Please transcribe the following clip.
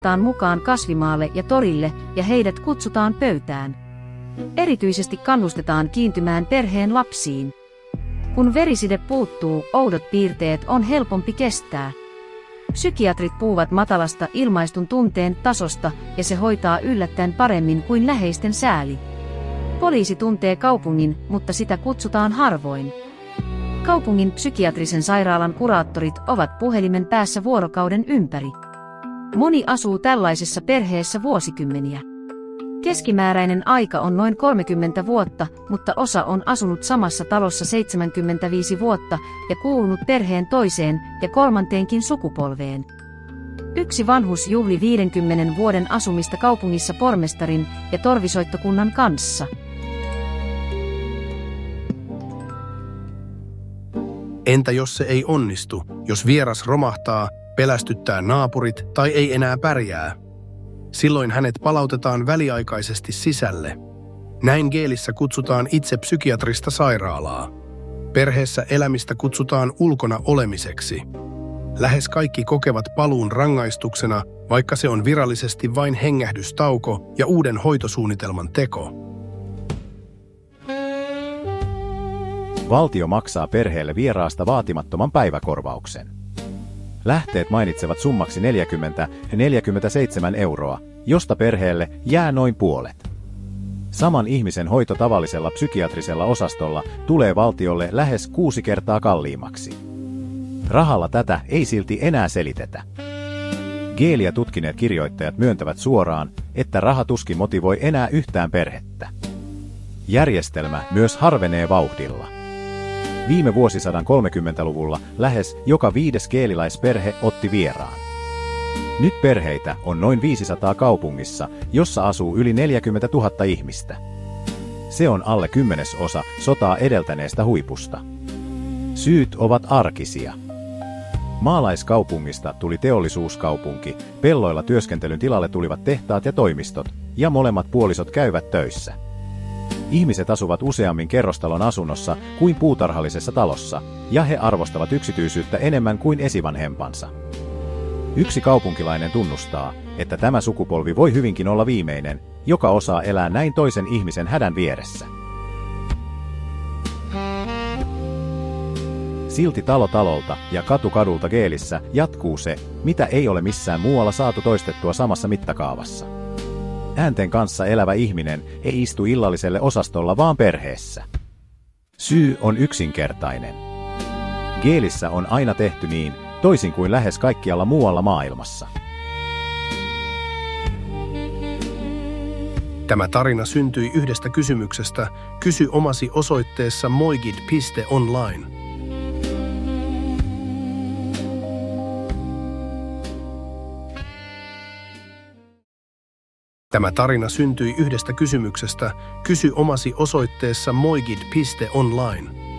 otetaan mukaan kasvimaalle ja torille ja heidät kutsutaan pöytään. Erityisesti kannustetaan kiintymään perheen lapsiin. Kun veriside puuttuu, oudot piirteet on helpompi kestää. Psykiatrit puhuvat matalasta ilmaistun tunteen tasosta ja se hoitaa yllättäen paremmin kuin läheisten sääli. Poliisi tuntee kaupungin, mutta sitä kutsutaan harvoin. Kaupungin psykiatrisen sairaalan kuraattorit ovat puhelimen päässä vuorokauden ympäri. Moni asuu tällaisessa perheessä vuosikymmeniä. Keskimääräinen aika on noin 30 vuotta, mutta osa on asunut samassa talossa 75 vuotta ja kuulunut perheen toiseen ja kolmanteenkin sukupolveen. Yksi vanhus juhli 50 vuoden asumista kaupungissa pormestarin ja torvisoittokunnan kanssa. Entä jos se ei onnistu, jos vieras romahtaa, pelästyttää naapurit tai ei enää pärjää? Silloin hänet palautetaan väliaikaisesti sisälle. Näin Geelissä kutsutaan itse psykiatrista sairaalaa. Perheessä elämistä kutsutaan ulkona olemiseksi. Lähes kaikki kokevat paluun rangaistuksena, vaikka se on virallisesti vain hengähdystauko ja uuden hoitosuunnitelman teko. Valtio maksaa perheelle vieraasta vaatimattoman päiväkorvauksen. Lähteet mainitsevat summaksi 40–47 euroa, josta perheelle jää noin puolet. Saman ihmisen hoito tavallisella psykiatrisella osastolla tulee valtiolle lähes 6 kertaa kalliimmaksi. Rahalla tätä ei silti enää selitetä. Geeliä tutkineet kirjoittajat myöntävät suoraan, että raha tuskin motivoi enää yhtään perhettä. Järjestelmä myös harvenee vauhdilla. Viime vuosisadan 30-luvulla lähes joka 5. geeliläisperhe otti vieraan. Nyt perheitä on noin 500 kaupungissa, jossa asuu yli 40 000 ihmistä. Se on alle 10% sotaa edeltäneestä huipusta. Syyt ovat arkisia. Maalaiskaupungista tuli teollisuuskaupunki, pelloilla työskentelyn tilalle tulivat tehtaat ja toimistot, ja molemmat puolisot käyvät töissä. Ihmiset asuvat useammin kerrostalon asunnossa kuin puutarhallisessa talossa, ja he arvostavat yksityisyyttä enemmän kuin esivanhempansa. Yksi kaupunkilainen tunnustaa, että tämä sukupolvi voi hyvinkin olla viimeinen, joka osaa elää näin toisen ihmisen hädän vieressä. Silti talo talolta ja katu kadulta Geelissä jatkuu se, mitä ei ole missään muualla saatu toistettua samassa mittakaavassa. Äänten kanssa elävä ihminen ei istu illalliselle osastolla vaan perheessä. Syy on yksinkertainen. Geelissä on aina tehty niin, toisin kuin lähes kaikkialla muualla maailmassa. Tämä tarina syntyi yhdestä kysymyksestä. Kysy omasi osoitteessa moigid.online. Tämä tarina syntyi yhdestä kysymyksestä. Kysy omasi osoitteessa moigid.online.